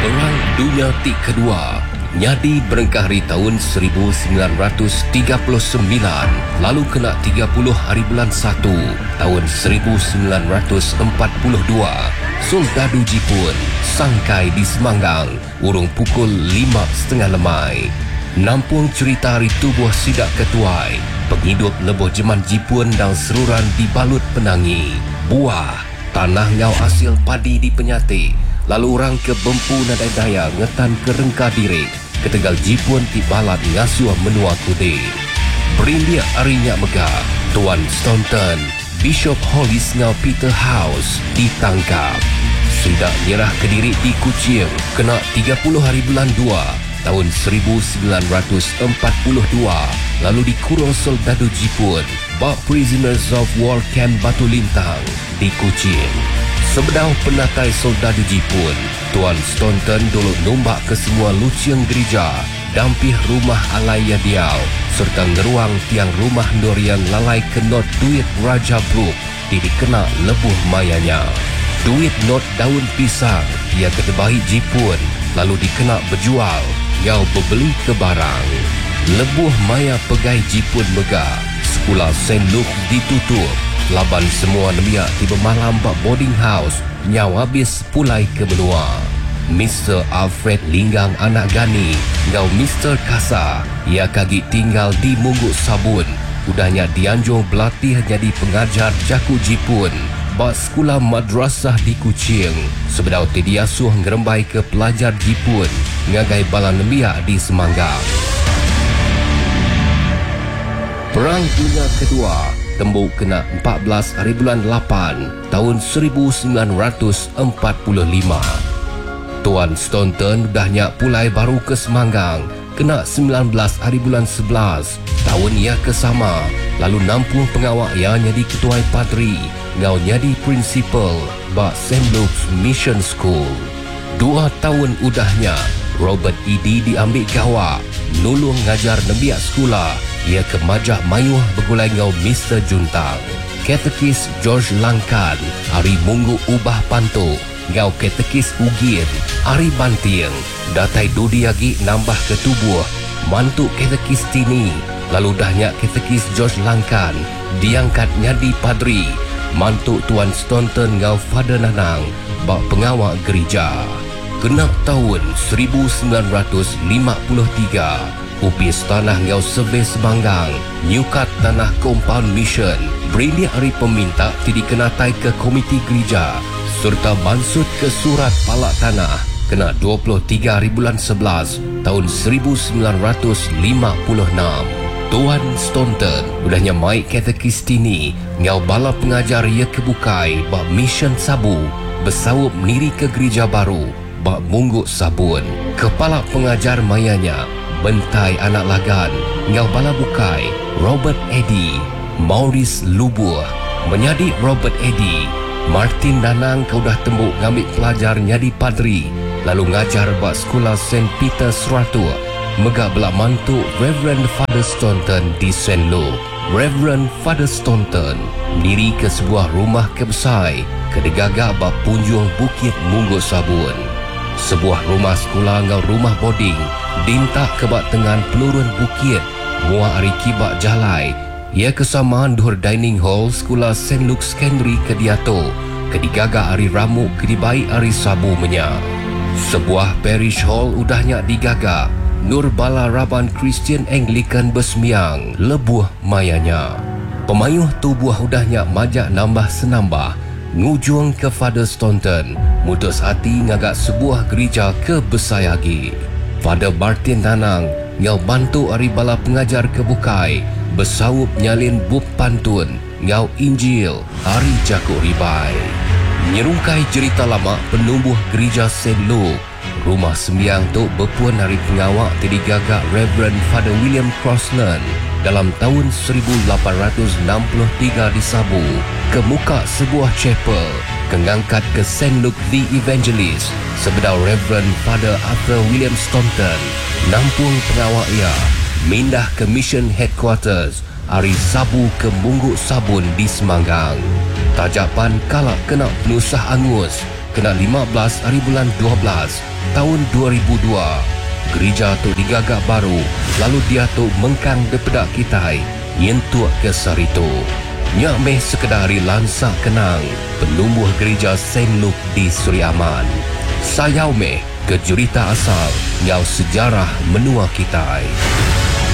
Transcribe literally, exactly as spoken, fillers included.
Perang Dunia Kedua nyadi berengkahari tahun seribu sembilan ratus tiga puluh sembilan, lalu kena tiga puluh hari bulan satu tahun seribu sembilan ratus empat puluh dua. Soldadu Jepun sangkai di Semanggang urung pukul lima setengah lemai. Nampung cerita hari tubuh sidak ketuai, penghidup leboh jeman Jepun dan seruran dibalut penangi. Buah, tanah ngau hasil padi di Penyati, lalu orang ke Bempu nadai daya ngetan ke Rengka Diri, ketegal Jepun tibalat ngasuh menua kude. Berindia arinya megah, Tuan Staunton, Bishop Hollis ngau Peter House ditangkap. Sudah nyerah ke diri di Kuching, kena tiga puluh hari bulan dua tahun seribu sembilan ratus empat puluh dua, lalu dikurung soldadu Jepun bak Prisoners of War Camp Batu Lintang di Kuching. Sebedau penatai soldadu Jepun, Tuan Staunton dulu nombak ke semua luciang gereja, dampih rumah alaya diau, serta ngeruang tiang rumah Dorian lalai ke not duit Raja Brook di dikena lebuh mayanya. Duit not daun pisang ia kedebahi Jepun, lalu dikena berjual, ngau berbeli ke barang. Lebuh maya pegai Jepun megah, sekolah Saint Luke ditutup, laban semua nemiak tiba malam bak boarding house, nyau habis pulai ke benua. Mister Alfred Linggang anak Gani, ngau Mister Kasa, ia kagi tinggal di Mungguk Sabun, udahnya dianjung berlatih jadi pengajar jaku Jepun bak sekolah madrasah di Kuching. Sebedau tidiasuh ngerembai ke pelajar Jepun ngagai bala nemiak di Semanggang. Perang Dunia Kedua tembuk kena empat belas hari bulan lapan tahun seribu sembilan ratus empat puluh lima. Tuan Staunton dahnya pulai baru ke Semanggang, kena sembilan belas hari bulan sebelas tahun ia kesama, lalu nampung pengawak ia jadi ketuai padri, ngau jadi prinsipal bak Saint Luke's Mission School. Dua tahun udahnya Robert Eddy diambil gawak, nulung ngajar nembiak sekolah, ia ke Majak Mayuh bergulai ngau Mister Juntang. Katekis George Langkan, hari Munggu ubah pantuk, ngau katekis Ugin, hari Banting, datai Dudi lagi nambah ke tubuh, mantuk katekis Tini, lalu dahnya katekis George Langkan, diangkat nyadi padri, mantuk Tuan Staunton ngau Father Nanang, bak pengawal gereja. Genap tahun seribu sembilan ratus lima puluh tiga, upis tanah ngau Sebe Semanggang, nyukat tanah compound mission, berindia hari peminta tidi kenatai ke komiti gereja, serta mansut ke surat palak tanah, kena dua puluh tiga hari bulan sebelas tahun seribu sembilan ratus lima puluh enam. Tuan Staunton udahnya mai katekis Tini, ngau bala pengajar ia kebukai bak mission Sabu, bersawup niri ke gereja baru bak Mungguk Sabun. Kepala pengajar mayanya Bentai anak Lagan, ngau bala bukai Robert Eddy, Maurice Lubuh menyadi Robert Eddy. Martin Danang kau dah tembuk ngambil pelajar nyadi padri, lalu ngajar bak sekolah Saint Peter Seratu, megak belak mantuk Reverend Father Staunton di Saint Luke. Reverend Father Staunton diri ke sebuah rumah kebesai kedegagak bak punjung Bukit Mungguk Sabun. Sebuah rumah sekolah ngau rumah boarding dintak ke bak tengan penurun bukit, muah ari kibak jalai. Ia kesamaan dur dining hall sekolah Saint Luke Secondary ke Diato, kedigagak ari ramuk kedibai ari Sabu menya. Sebuah parish hall udahnya digagak, Nur Bala Raban Christian Anglican Besmiang lebuh mayanya. Pemayuh tubuh udahnya majak nambah senambah, ngujung ke Father Staunton, mutus hati ngagak sebuah gereja ke Besayagi. Father Martin Nanang ngau bantu ari bala pengajar kebukai, bersawup nyalin bub pantun, ngau Injil, hari Jakuk Ribai. Nyerungkai cerita lama penumbuh gereja Saint Luke, rumah sembiang tu berpuan hari pengawak tadi gagak Reverend Father William Crossland dalam tahun seribu lapan ratus enam puluh tiga di Sabu, ke muka sebuah chapel, kengangkat ke Saint Luke the Evangelist, sebedau Reverend Father Arthur William Staunton, nampung pengawak ia, mindah ke Mission Headquarters, hari Sabu ke Mungguk Sabun di Semanggang. Tajapan kalak kena penusah angus, kena lima belas hari bulan dua belas tahun dua ribu dua. Gereja tu digagak baru, lalu dia tu mengkang depedak kitai, nyentuak ke saritu. Nyak meh sekedar hari lansak kenang, penumbuh gereja Saint Luke di Suri Aman. Sayau meh ke jurita asal, nyau sejarah menua kitai.